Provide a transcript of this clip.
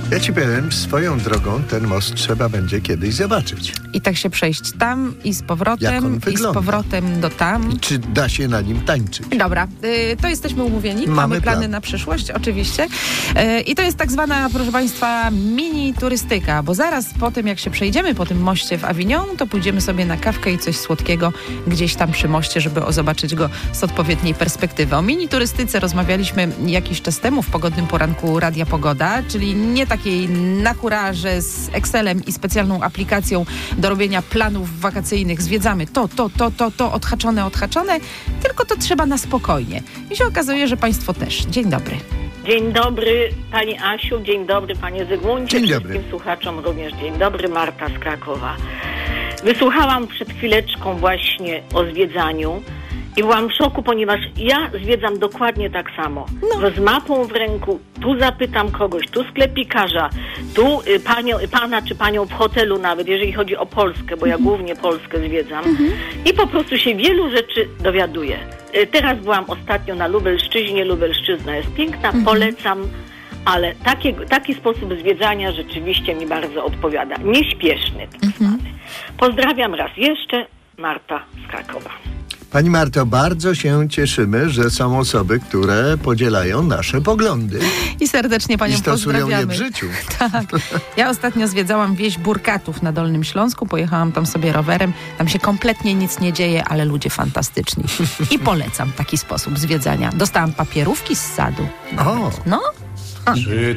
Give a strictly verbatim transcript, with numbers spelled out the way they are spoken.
Ja ci powiem, swoją drogą ten most trzeba będzie kiedyś zobaczyć. I tak się przejść tam i z powrotem, i z powrotem do tam. Czy da się na nim tańczyć? Dobra, y, to jesteśmy umówieni. Mamy, Mamy plany plan. na przyszłość, oczywiście. Y, I to jest tak zwana, proszę Państwa, mini turystyka, bo zaraz po tym, jak się przejdziemy po tym moście w Avignon, to pójdziemy sobie na kawkę i coś słodkiego gdzieś tam przy moście, żeby zobaczyć go z odpowiedniej perspektywy. O mini turystyce rozmawialiśmy jakiś czas temu w pogodnym poranku Radia Pogoda, czyli nie takiej na hura, że z Excelem i specjalną aplikacją do robienia planów wakacyjnych zwiedzamy to, to, to, to, to, odhaczone, odhaczone, tylko to trzeba na spokojnie. I się okazuje, że Państwo też. Dzień dobry. Dzień dobry Pani Asiu, dzień dobry Panie Zygmuncie, dzień wszystkim dobry. słuchaczom również dzień dobry, Marta z Krakowa. Wysłuchałam przed chwileczką właśnie o zwiedzaniu i byłam w szoku, ponieważ ja zwiedzam dokładnie tak samo. No. Z mapą w ręku, tu zapytam kogoś, tu sklepikarza, tu y, panią, y, pana czy panią w hotelu nawet, jeżeli chodzi o Polskę, bo ja mm-hmm. głównie Polskę zwiedzam. Mm-hmm. I po prostu się wielu rzeczy dowiaduję. Y, teraz byłam ostatnio na Lubelszczyźnie, Lubelszczyzna jest piękna, mm-hmm. polecam, ale taki, taki sposób zwiedzania rzeczywiście mi bardzo odpowiada. Nieśpieszny tak zwany. Mm-hmm. Pozdrawiam raz jeszcze, Marta z Krakowa. Pani Marto, bardzo się cieszymy, że są osoby, które podzielają nasze poglądy. I serdecznie Panią I stosują pozdrawiamy. je w życiu. Tak. Ja ostatnio zwiedzałam wieś Burkatów na Dolnym Śląsku. Pojechałam tam sobie rowerem. Tam się kompletnie nic nie dzieje, ale ludzie fantastyczni. I polecam taki sposób zwiedzania. Dostałam papierówki z sadu. O. No. Czy